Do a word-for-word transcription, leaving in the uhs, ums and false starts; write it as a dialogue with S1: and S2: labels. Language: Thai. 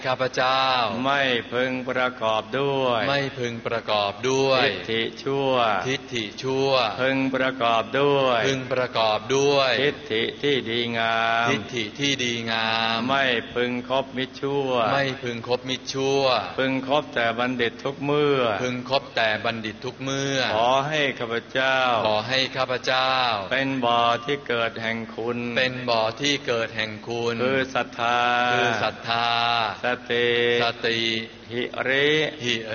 S1: ข้าพเจ้า
S2: ไม่พึงประกอบด้วย
S1: ไม่พึงประกอบด้วย
S2: ทิฏฐิชั่ว
S1: ทิฏฐิชั่ว
S2: พึงประกอบด้วย
S1: พึงประกอบด้วย
S2: ทิฏฐิที่ดีงาม
S1: ทิฏฐิที่ดีงาม
S2: ไม่พึงคบมิตรชั่ว
S1: ไม่พึงคบมิตรชั่ว
S2: พึงคบแต่บัณฑิตทุกเมื่อ
S1: พึงคบแต่บัณฑิตทุกเมื่อ
S2: ขอให้ข้าพเจ้า
S1: ขอให้ข้าพเจ้า
S2: เป็นบ่อที่เกิดแห่งคุณ
S1: เป็นบ่อที่เกิดแห่งคุณ
S2: คือศรัทธา
S1: คือศรัทธา
S2: สติ
S1: สติ
S2: หิริ
S1: หิ